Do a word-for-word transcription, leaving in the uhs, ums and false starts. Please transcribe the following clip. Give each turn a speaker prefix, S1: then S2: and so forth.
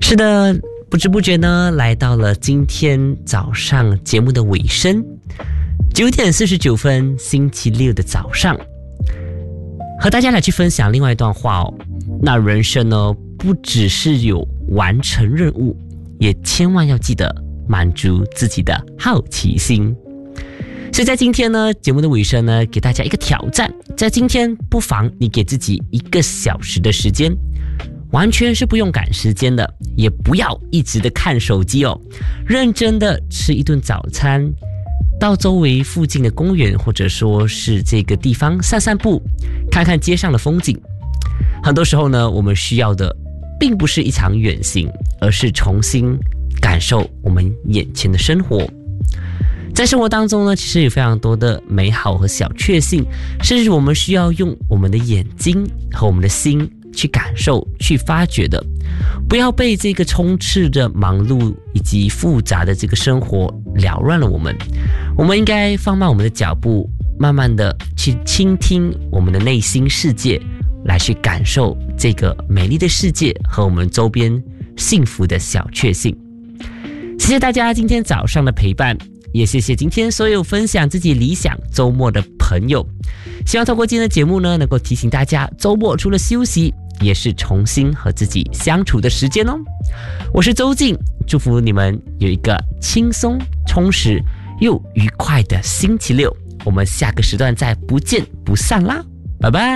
S1: 是的，不知不觉呢，来到了今天早上节目的尾声，九点四十九分，星期六的早上，和大家来去分享另外一段话哦。那人生呢，不只是有完成任务，也千万要记得满足自己的好奇心。所以在今天呢，节目的尾声呢，给大家一个挑战，在今天不妨你给自己一个小时的时间，完全是不用赶时间的，也不要一直的看手机哦，认真的吃一顿早餐，到周围附近的公园或者说是这个地方散散步，看看街上的风景。很多时候呢，我们需要的并不是一场远行，而是重新感受我们眼前的生活。在生活当中呢，其实有非常多的美好和小确幸，甚至我们需要用我们的眼睛和我们的心去感受、去发掘的。不要被这个充斥着忙碌以及复杂的这个生活扰乱了我们。我们应该放慢我们的脚步，慢慢的去倾听我们的内心世界，来去感受这个美丽的世界和我们周边幸福的小确幸。谢谢大家今天早上的陪伴，也谢谢今天所有分享自己理想周末的朋友。希望透过今天的节目呢，能够提醒大家，周末除了休息，也是重新和自己相处的时间哦。我是周静，祝福你们有一个轻松、充实又愉快的星期六。我们下个时段再不见不散啦，拜拜。